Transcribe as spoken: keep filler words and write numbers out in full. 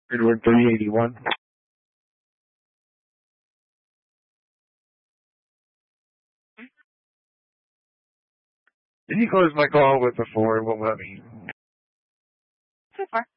Edward three eighty-one. Did you close my call with the four? What will that mean? So far.